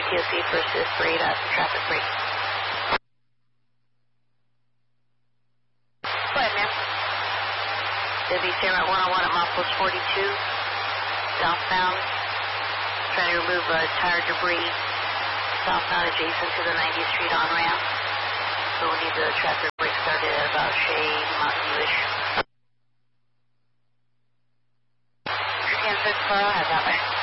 TOC for assist for ADAS and traffic brake. Go ahead, ma'am. They'll be staying at 101 at milepost 42, southbound. Trying to remove tire debris southbound adjacent to the 90th Street on-ramp. So we'll need the traffic brake started at about Shea, Mountain View-ish. Kansas, have that way.